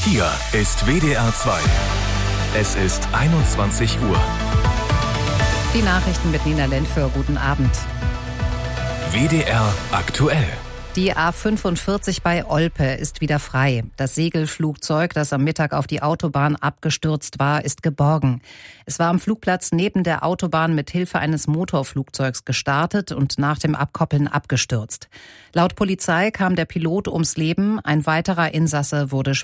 Hier ist WDR 2. Es ist 21 Uhr. Die Nachrichten mit Nina Lentföhr. Guten Abend. WDR aktuell. Die A45 bei Olpe ist wieder frei. Das Segelflugzeug, das am Mittag auf die Autobahn abgestürzt war, ist geborgen. Es war am Flugplatz neben der Autobahn mit Hilfe eines Motorflugzeugs gestartet und nach dem Abkoppeln abgestürzt. Laut Polizei kam der Pilot ums Leben, ein weiterer Insasse wurde